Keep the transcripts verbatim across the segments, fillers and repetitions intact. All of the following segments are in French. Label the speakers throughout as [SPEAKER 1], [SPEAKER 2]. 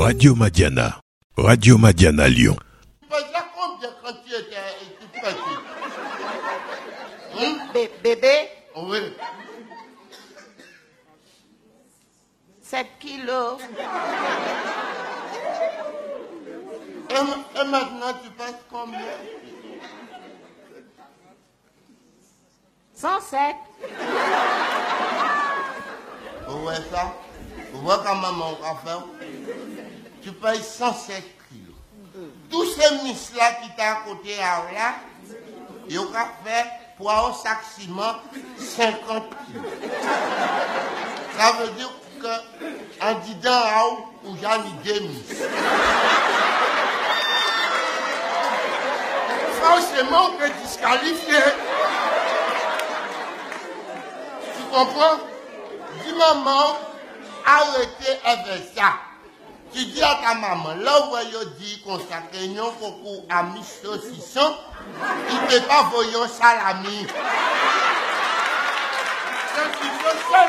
[SPEAKER 1] Radio Madiana. Radio Madiana Lyon.
[SPEAKER 2] Tu faisais combien quand tu étais tout petit? Hum?
[SPEAKER 3] Bé- Bébé,
[SPEAKER 2] Oui.
[SPEAKER 3] sept kilos.
[SPEAKER 2] Et, et maintenant, tu passes combien?
[SPEAKER 3] cent sept.
[SPEAKER 2] Vous voyez ça? Vous voyez quand maman va faire? Tu payes cent sept kilos. Tous ces miss-là qui t'ont à côté là, ils ont fait pour un sac ciment cinquante kilos. Ça veut dire qu'un didant ou j'en ai deux miss. Franchement, que disqualifié. Tu comprends? Dis maman, arrêtez avec ça. Tu dis à ta maman, là où elle dit qu'on s'accueille, qu'on court à mi saucisson, il ne peut pas voyer salami. C'est ce qu'il faut faire.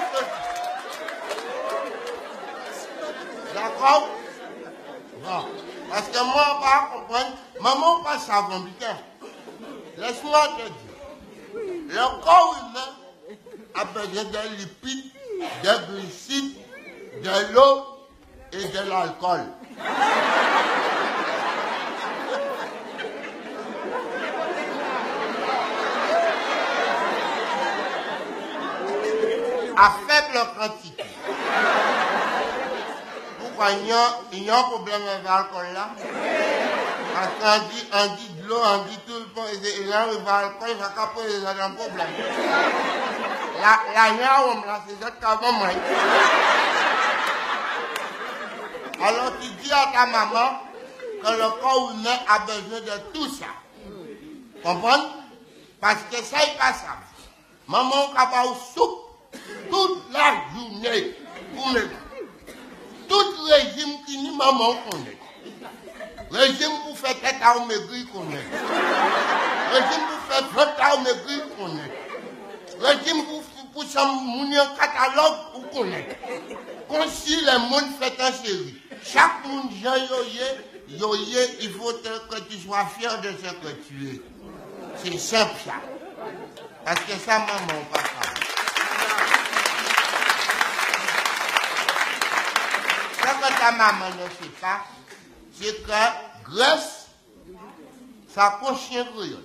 [SPEAKER 2] D'accord? Bon. Parce que moi, on va comprendre. Maman, on passe à putain. Laisse-moi te dire. Le corps humain a besoin de lipides, de glucides, de l'eau et de l'alcool. À faible quantité. Pourquoi il y a, il y a un problème avec l'alcool là? Parce qu'on dit, on dit de l'eau, on dit tout le temps, et il y a un alcool, il va poser un problème. La, la yaoum là, c'est ça qu'avant moi. Alors tu dis à ta maman que le corps humain a besoin de tout ça. Comprends? Parce que ça est pas ça. Maman a pas au soupe toute la journée pour me. Tout régime qui ni maman connaît. Régime pour faire tête à maigrir connaît. Régime pour faire vingt à maigrir connaît. Régime pour pour ça mounir catalogue pour connaître. Quand si le monde fait un série, chaque monde Jean yoye, yoye, il faut que tu sois fier de ce que tu es. C'est simple ça. Parce que ça maman pas ça. Ce que ta maman ne sait pas, c'est que graisse, ça coche chien grillon.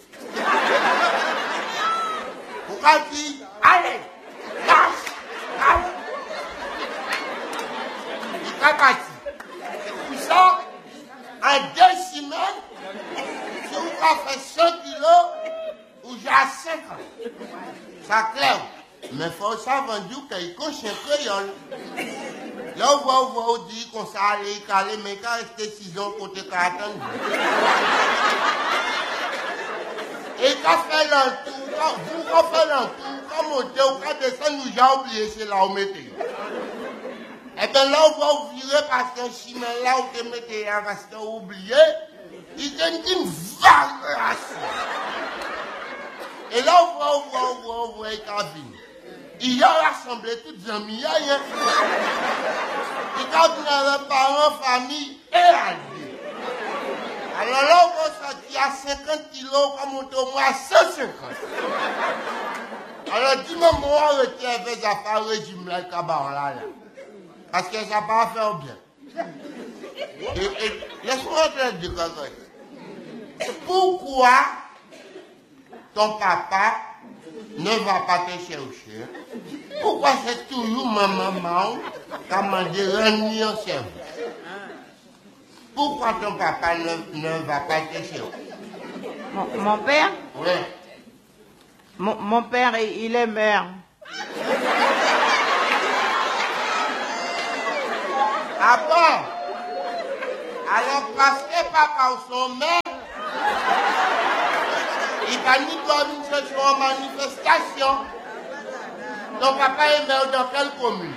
[SPEAKER 2] Pourquoi tu dis, allez, lâche, lâche. Il est parti. Pour ça, en deux semaines, si vous avez fait cent kilos, ou j'ai cinquante. Ça clair. Mais il faut savoir qu'il coche un créole. Là, on va vous dire qu'on s'est allé caler, mais quand rester six ans côté quarante. Et quand fait l'entour, vous quand fait l'entour, quand montez ou quand descendez, nous j'ai oublié, c'est là où mettez. Et bien là, on va vous virer parce que si mais là où vous mettez, parce que vous oubliez, il y a une variation. Et là, on va vous voir, on va vous voir, cabine. Il y a rassemblé toutes les amis, il y a rien. Et quand vous avez parents, famille et alliés. Alors là, on va sortir à cinquante kilos, on va monter au moins à cent cinquante. Alors dis-moi, moi, arrêtez avec les affaires régime là, là, là. Parce que ça va pas faire bien. Et, et laisse-moi te dire quelque chose. Pourquoi ton papa ne va pas te chercher? Pourquoi c'est toujours ma maman qui a demandé un en service? Pourquoi ton papa ne, ne va pas te chercher?
[SPEAKER 3] Mon, mon père?
[SPEAKER 2] Oui.
[SPEAKER 3] Mon, mon père, il, il est maire.
[SPEAKER 2] Ah bon? Alors parce que papa ou son maire, il va ni dormir ce soir en manifestation. Ton papa est maire dans quelle commune?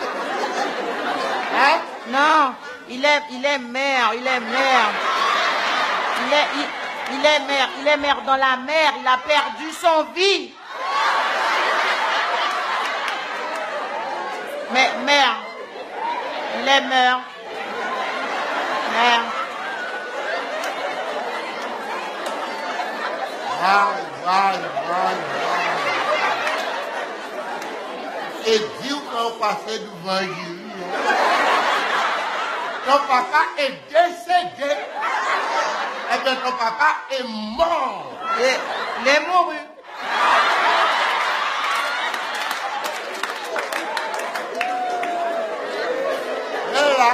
[SPEAKER 2] Hein?
[SPEAKER 3] Non, il est, il est maire, il est maire. Il est, il, il est maire, il est maire dans la mer, il a perdu son vie. Mais maire, il est maire. Mère.
[SPEAKER 2] Vai, vai, vai, vai. Et dis qu'on passait devant Julie. Ton papa est décédé. Eh bien, ton papa est mort.
[SPEAKER 3] Et les mourus.
[SPEAKER 2] Et là,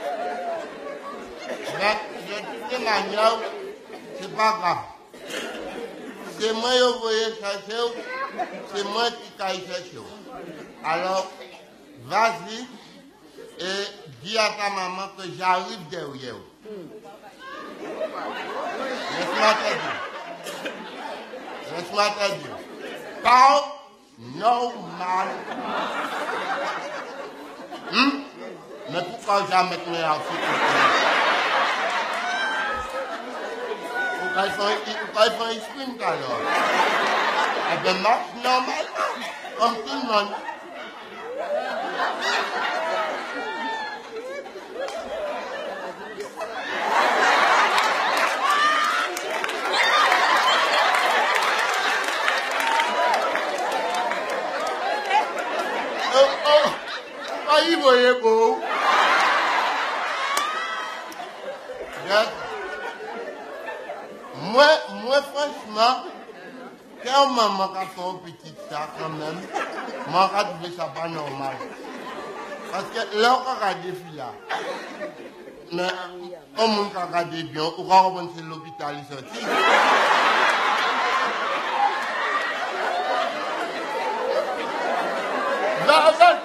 [SPEAKER 2] mais de toute manière, c'est pas grave. C'est moi qui voulais chercher, c'est moi qui vais chercher. Alors, vas-y et dis à ta maman que j'arrive derrière. Laisse-moi te dire. Laisse-moi te dire. Parle normal. Hum? Mais pourquoi jamais te mettre en Pourquoi ils font un sprint alors? Eh bien, marche normal, comme tout le monde. Oh, oh, oh, il voyait beau. Moi, moi, franchement, quand maman a fait un petit ça quand même, moi, je trouve ça pas normal. Parce que là, on a des filles là. Mais, comme on a regardé bien, on va revenir à l'hôpital, il sortit. Va, va,